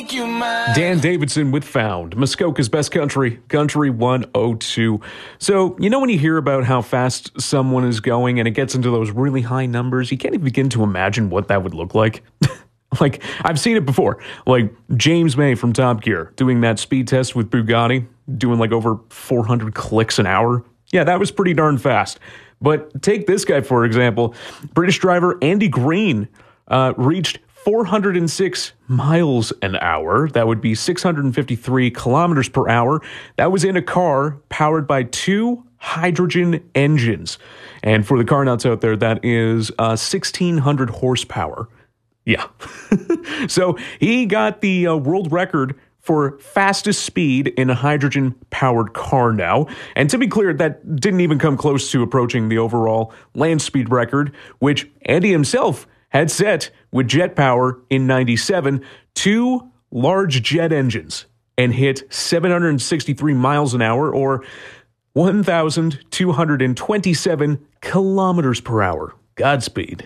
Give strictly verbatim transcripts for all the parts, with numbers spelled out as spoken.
make you mine. Dan Davidson with Found, Muskoka's best country, Country one oh two. So, you know when you hear about how fast someone is going and it gets into those really high numbers, you can't even begin to imagine what that would look like? Like, I've seen it before. Like, James May from Top Gear doing that speed test with Bugatti, doing like over four hundred clicks an hour. Yeah, that was pretty darn fast. But take this guy, for example. British driver Andy Green uh, reached four hundred six miles an hour. That would be six hundred fifty-three kilometers per hour. That was in a car powered by two hydrogen engines. And for the car nuts out there, that is uh, sixteen hundred horsepower. Yeah. So he got the uh, world record for fastest speed in a hydrogen-powered car now. And to be clear, that didn't even come close to approaching the overall land speed record, which Andy himself had set with jet power in ninety-seven, two large jet engines, and hit seven hundred sixty-three miles an hour, or one thousand two hundred twenty-seven kilometers per hour. Godspeed.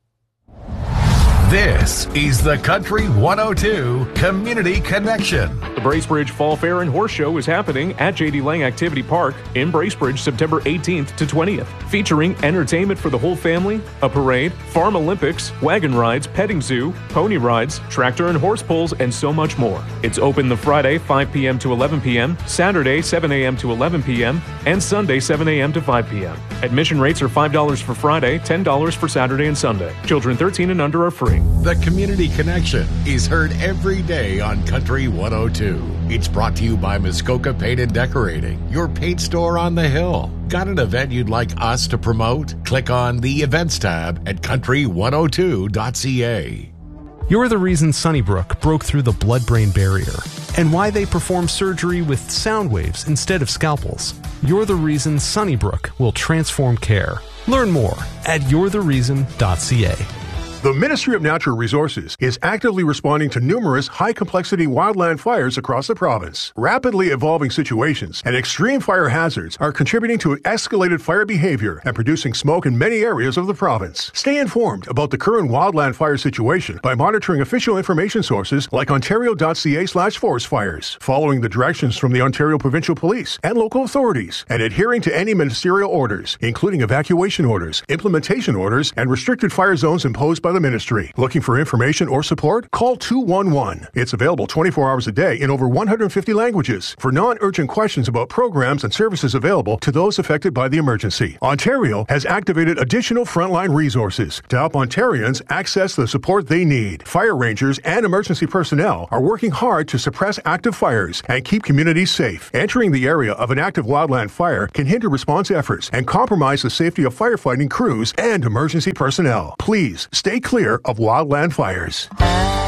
This is the Country one oh two Community Connection. The Bracebridge Fall Fair and Horse Show is happening at J D Lang Activity Park in Bracebridge September eighteenth to twentieth, featuring entertainment for the whole family, a parade, farm Olympics, wagon rides, petting zoo, pony rides, tractor and horse pulls, and so much more. It's open the Friday five p.m. to eleven p.m., Saturday seven a.m. to eleven p.m., and Sunday seven a.m. to five p.m. Admission rates are five dollars for Friday, ten dollars for Saturday and Sunday. Children thirteen and under are free. The Community Connection is heard every day on Country one oh two. It's brought to you by Muskoka Paint and Decorating, your paint store on the hill. Got an event you'd like us to promote? Click on the Events tab at country one oh two dot c a. You're the reason Sunnybrook broke through the blood-brain barrier, and why they perform surgery with sound waves instead of scalpels. You're the reason Sunnybrook will transform care. Learn more at you're the reason dot c a. The Ministry of Natural Resources is actively responding to numerous high-complexity wildland fires across the province. Rapidly evolving situations and extreme fire hazards are contributing to escalated fire behavior and producing smoke in many areas of the province. Stay informed about the current wildland fire situation by monitoring official information sources like ontario dot c a slash forest fires, following the directions from the Ontario Provincial Police and local authorities, and adhering to any ministerial orders, including evacuation orders, implementation orders, and restricted fire zones imposed by the ministry. Looking for information or support? Call two one one. It's available twenty-four hours a day in over one hundred fifty languages for non-urgent questions about programs and services available to those affected by the emergency. Ontario has activated additional frontline resources to help Ontarians access the support they need. Fire rangers and emergency personnel are working hard to suppress active fires and keep communities safe. Entering the area of an active wildland fire can hinder response efforts and compromise the safety of firefighting crews and emergency personnel. Please stay clear of wildland fires.